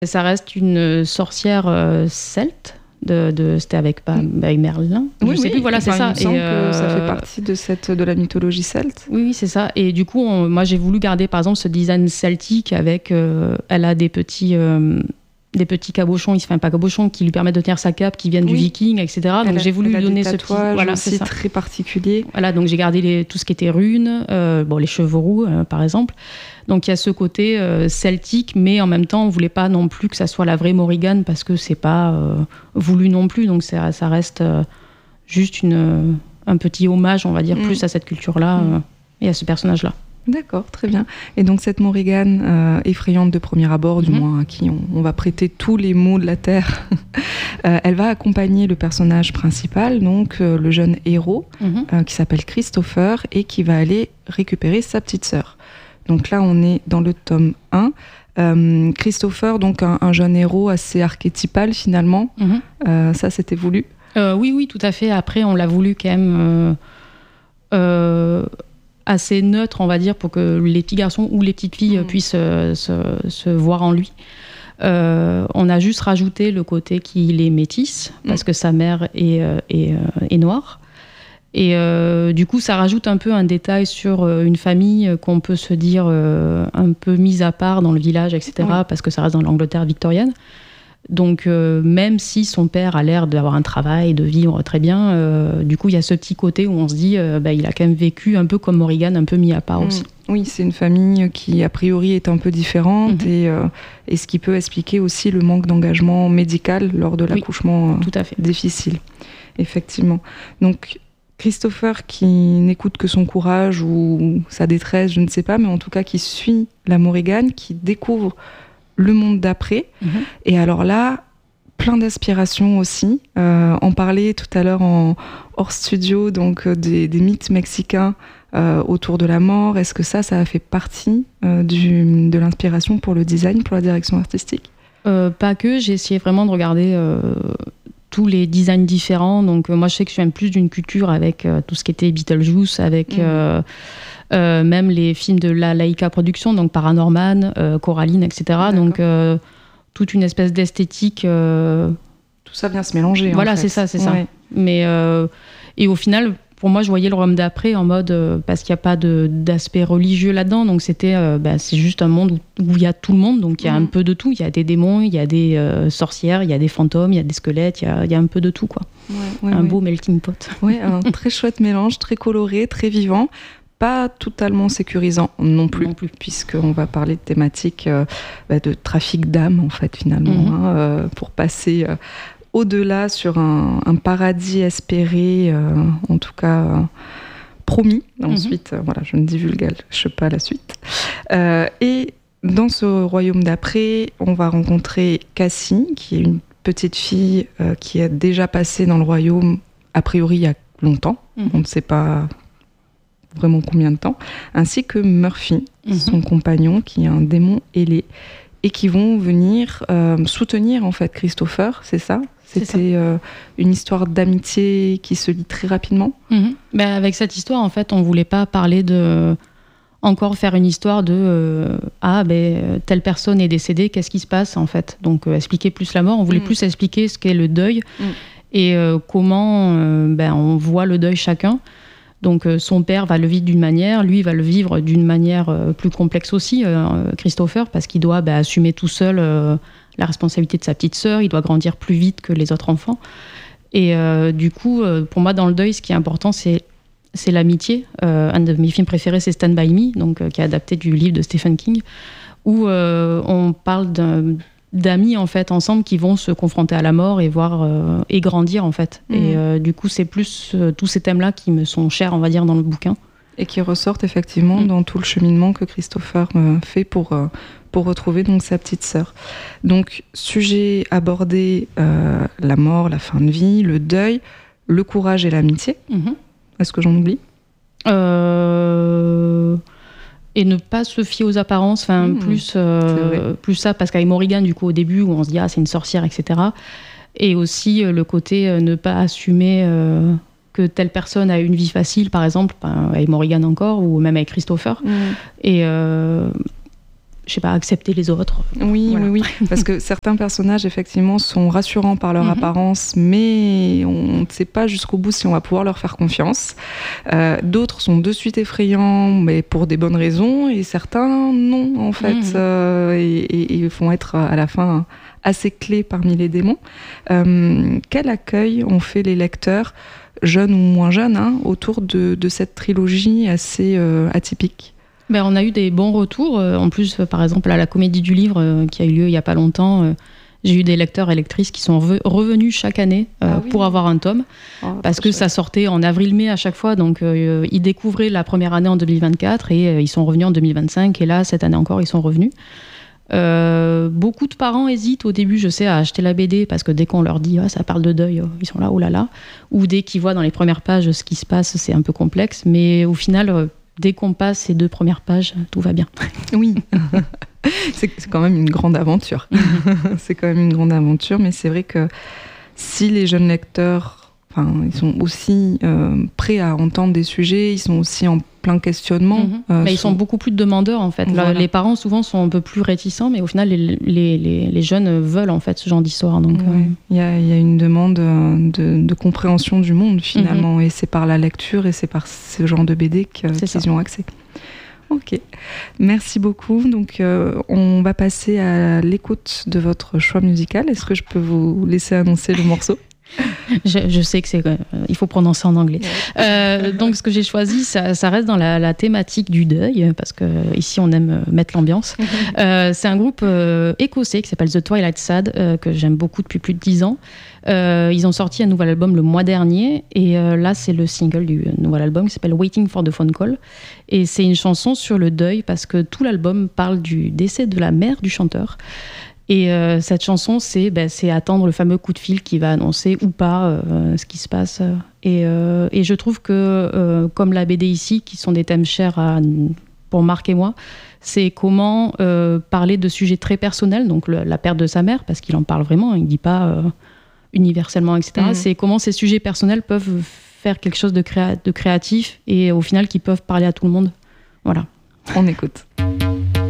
Ça reste une sorcière celte. C'était avec Merlin. Oui, je sais plus, voilà, c'est ça. Il me semble que ça fait partie de la mythologie celte. Oui, c'est ça. Et du coup, moi, j'ai voulu garder, par exemple, ce design celtique avec... elle a des petits cabochons, enfin pas cabochons, qui lui permettent de tenir sa cape, qui viennent du viking, etc. Donc j'ai voulu lui donner ce petit... Voilà, c'est très particulier. Voilà, donc j'ai gardé tout ce qui était runes, les cheveux roux, par exemple. Donc il y a ce côté celtique, mais en même temps, on ne voulait pas non plus que ça soit la vraie Morrigan, parce que c'est pas voulu non plus. Donc ça reste juste un petit hommage, on va dire, plus à cette culture-là et à ce personnage-là. D'accord, très bien. Et donc cette Morrigan effrayante de premier abord, du moins à qui on va prêter tous les maux de la terre, elle va accompagner le personnage principal, donc le jeune héros, qui s'appelle Christopher, et qui va aller récupérer sa petite sœur. Donc là, on est dans le tome 1. Christopher, donc un jeune héros assez archétypal finalement. Ça, c'était voulu. Oui, tout à fait. Après, on l'a voulu quand même... assez neutre, on va dire, pour que les petits garçons ou les petites filles puissent se voir en lui. On a juste rajouté le côté qu'il est métis, parce que sa mère est noire. Et du coup, ça rajoute un peu un détail sur une famille qu'on peut se dire un peu mise à part dans le village, etc., parce que ça reste dans l'Angleterre victorienne. Donc, même si son père a l'air d'avoir un travail, de vivre très bien, du coup, il y a ce petit côté où on se dit il a quand même vécu un peu comme Morrigan, un peu mis à part aussi. Oui, c'est une famille qui, a priori, est un peu différente et ce qui peut expliquer aussi le manque d'engagement médical lors de l'accouchement tout à fait. Difficile. Effectivement. Donc, Christopher qui n'écoute que son courage ou sa détresse, je ne sais pas, mais en tout cas qui suit la Morrigan, qui découvre le monde d'après. Et alors là, plein d'aspirations aussi. On parlait tout à l'heure hors studio donc des mythes mexicains autour de la mort. Est-ce que ça a fait partie de l'inspiration pour le design, pour la direction artistique ? Pas que, j'ai essayé vraiment de regarder tous les designs différents. Donc moi, je sais que je viens plus d'une culture avec tout ce qui était Beetlejuice, avec... même les films de la Laika Productions, donc Paranorman, Coraline, etc. D'accord. Donc toute une espèce d'esthétique. Tout ça vient se mélanger. Voilà, en fait. c'est ça. Mais et au final, pour moi, je voyais le royaume d'après en mode parce qu'il n'y a pas d'aspect religieux là-dedans. Donc c'était, c'est juste un monde où il y a tout le monde. Donc il y a un peu de tout. Il y a des démons, il y a des sorcières, il y a des fantômes, il y a des squelettes, il y a un peu de tout, quoi. Un beau melting pot. Oui, un très chouette mélange, très coloré, très vivant. Pas totalement sécurisant non plus. Puisqu'on va parler de thématiques de trafic d'âmes, en fait, finalement, pour passer au-delà sur un paradis espéré, en tout cas promis. Ensuite, je ne divulgage pas la suite. Et dans ce royaume d'après, on va rencontrer Cassie, qui est une petite fille qui a déjà passé dans le royaume, a priori, il y a longtemps. On ne sait pas vraiment combien de temps, ainsi que Murphy, son compagnon, qui est un démon ailé, et qui vont venir soutenir en fait Christopher, c'est ça ? C'était une histoire d'amitié qui se lie très rapidement. Avec cette histoire, en fait, on voulait pas parler encore faire une histoire de telle personne est décédée, qu'est-ce qui se passe en fait. Donc expliquer plus la mort, on voulait plus expliquer ce qu'est le deuil et comment on voit le deuil chacun. Donc son père va le vivre d'une manière, lui va le vivre d'une manière plus complexe aussi, Christopher, parce qu'il doit assumer tout seul la responsabilité de sa petite sœur, il doit grandir plus vite que les autres enfants. Et du coup, pour moi, dans le deuil, ce qui est important, c'est l'amitié. Un de mes films préférés, c'est Stand By Me, donc, qui est adapté du livre de Stephen King, où on parle d'amis en fait ensemble qui vont se confronter à la mort et voir et grandir en fait. Et du coup c'est plus tous ces thèmes-là qui me sont chers, on va dire, dans le bouquin. Et qui ressortent effectivement dans tout le cheminement que Christopher fait pour retrouver donc sa petite sœur. Donc sujet abordé, la mort, la fin de vie, le deuil, le courage et l'amitié. Est-ce que j'en oublie ? Et ne pas se fier aux apparences, plus ça, parce qu'avec Morrigan, du coup, au début, où on se dit « Ah, c'est une sorcière », etc. Et aussi le côté ne pas assumer que telle personne a une vie facile, par exemple, avec Morrigan encore, ou même avec Christopher. Et je sais pas, accepter les autres. Oui, voilà. Oui, parce que certains personnages, effectivement, sont rassurants par leur apparence, mais on ne sait pas jusqu'au bout si on va pouvoir leur faire confiance. D'autres sont de suite effrayants, mais pour des bonnes raisons, et certains, non, en fait, et vont être à la fin assez clés parmi les démons. Quel accueil ont fait les lecteurs, jeunes ou moins jeunes, autour de cette trilogie assez atypique ? Ben, on a eu des bons retours. En plus, par exemple, à la Comédie du Livre, qui a eu lieu il n'y a pas longtemps, j'ai eu des lecteurs et lectrices qui sont revenus chaque année pour avoir un tome. Parce que ça sortait en avril-mai à chaque fois. Donc, ils découvraient la première année en 2024 et ils sont revenus en 2025. Et là, cette année encore, ils sont revenus. Beaucoup de parents hésitent au début, je sais, à acheter la BD parce que dès qu'on leur dit ça parle de deuil, ils sont là, oh là là. Ou dès qu'ils voient dans les premières pages ce qui se passe, c'est un peu complexe. Mais au final... dès qu'on passe ces 2 premières pages, tout va bien. Oui, c'est quand même une grande aventure. C'est quand même une grande aventure, mais c'est vrai que si les jeunes lecteurs, ils sont aussi prêts à entendre des sujets, ils sont aussi en plein questionnement. Mais ils sont beaucoup plus demandeurs, en fait. Voilà. Les parents, souvent, sont un peu plus réticents, mais au final, les jeunes veulent, en fait, ce genre d'histoire. Donc, il y a une demande de compréhension du monde, finalement, et c'est par la lecture et c'est par ce genre de BD qu'ils y ont accès. Ok, merci beaucoup. Donc, on va passer à l'écoute de votre choix musical. Est-ce que je peux vous laisser annoncer le morceau ? Je sais que il faut prononcer en anglais. Donc, ce que j'ai choisi, ça reste dans la thématique du deuil, parce que ici on aime mettre l'ambiance. C'est un groupe écossais qui s'appelle The Twilight Sad, que j'aime beaucoup depuis plus de 10 ans. Ils ont sorti un nouvel album le mois dernier, et là c'est le single du nouvel album qui s'appelle Waiting for the Phone Call. Et c'est une chanson sur le deuil, parce que tout l'album parle du décès de la mère du chanteur. Et cette chanson, c'est attendre le fameux coup de fil qui va annoncer ou pas ce qui se passe. Et je trouve que, comme la BD ici, qui sont des thèmes chers pour Marc et moi, c'est comment parler de sujets très personnels, donc la perte de sa mère, parce qu'il en parle vraiment, il ne dit pas universellement, etc. C'est comment ces sujets personnels peuvent faire quelque chose de créatif et au final qui peuvent parler à tout le monde. Voilà. On écoute.